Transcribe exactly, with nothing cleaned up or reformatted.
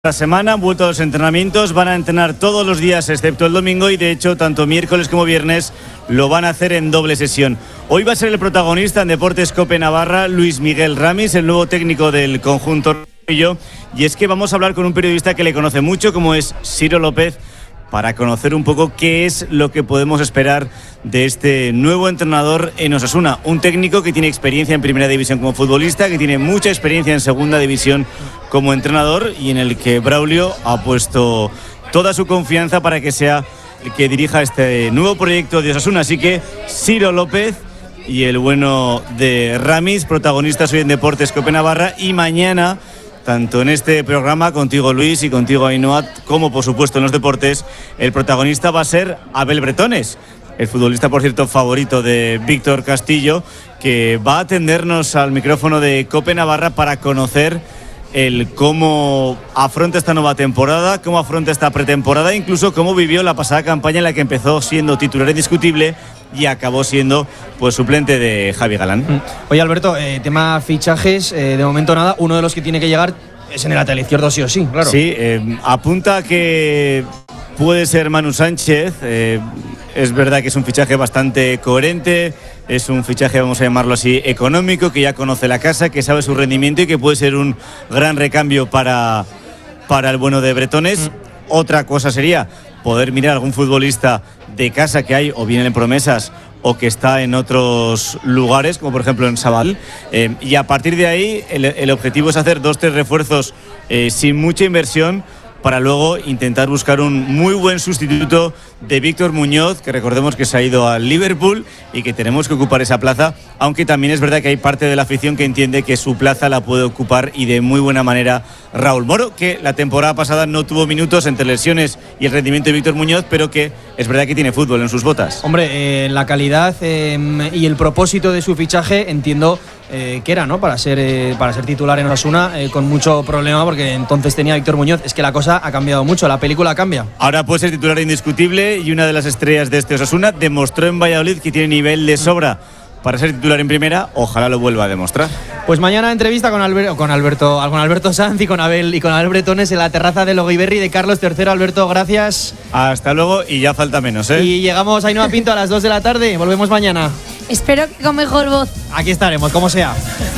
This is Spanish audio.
La semana han vuelto a los entrenamientos, van a entrenar todos los días excepto el domingo y de hecho tanto miércoles como viernes lo van a hacer en doble sesión. Hoy va a ser el protagonista en Deportes Cope Navarra, Luis Miguel Ramis, el nuevo técnico del conjunto Rillo, y es que vamos a hablar con un periodista que le conoce mucho como es Ciro López, para conocer un poco qué es lo que podemos esperar de este nuevo entrenador en Osasuna. Un técnico que tiene experiencia en primera división como futbolista, que tiene mucha experiencia en segunda división como entrenador y en el que Braulio ha puesto toda su confianza para que sea el que dirija este nuevo proyecto de Osasuna. Así que Ciro López y el bueno de Ramis, protagonistas hoy en Deportes Cope Navarra, y mañana tanto en este programa, contigo Luis y contigo Ainhoa, como por supuesto en los deportes, el protagonista va a ser Abel Bretones, el futbolista por cierto favorito de Víctor Castillo, que va a atendernos al micrófono de Cope Navarra para conocer el cómo afronta esta nueva temporada, cómo afronta esta pretemporada, incluso cómo vivió la pasada campaña en la que empezó siendo titular indiscutible y acabó siendo pues suplente de Javi Galán. Oye Alberto, eh, tema fichajes, eh, de momento nada, uno de los que tiene que llegar es en el lateral izquierdo sí o sí, claro. Sí, eh, apunta que puede ser Manu Sánchez, eh, es verdad que es un fichaje bastante coherente, es un fichaje, vamos a llamarlo así, económico, que ya conoce la casa, que sabe su rendimiento y que puede ser un gran recambio para, para el bueno de Bretones. Mm. Otra cosa sería poder mirar algún futbolista de casa que hay o bien en promesas o que está en otros lugares, como por ejemplo en Sabadell, eh, y a partir de ahí el, el objetivo es hacer dos, tres refuerzos eh, sin mucha inversión, para luego intentar buscar un muy buen sustituto de Víctor Muñoz, que recordemos que se ha ido al Liverpool y que tenemos que ocupar esa plaza, aunque también es verdad que hay parte de la afición que entiende que su plaza la puede ocupar y de muy buena manera Raúl Moro, que la temporada pasada no tuvo minutos entre lesiones y el rendimiento de Víctor Muñoz, pero que es verdad que tiene fútbol en sus botas. Hombre, eh, la calidad eh, y el propósito de su fichaje entiendo eh, que era, ¿no? Para ser, eh, para ser titular en Osasuna, eh, con mucho problema, porque entonces tenía Víctor Muñoz. Es que la cosa ha cambiado mucho, la película cambia. Ahora puede ser titular indiscutible y una de las estrellas de este Osasuna demostró en Valladolid que tiene nivel de sobra para ser titular en primera, ojalá lo vuelva a demostrar. Pues mañana entrevista con, Albert, con, Alberto, con Alberto Sanz y con Abel y con Abel Bretones en la terraza del Ogiberri de Carlos tercero. Alberto, gracias. Hasta luego y ya falta menos, ¿eh? Y llegamos a Ainhoa Pinto a las dos de la tarde, volvemos mañana. Espero que con mejor voz. Aquí estaremos, como sea.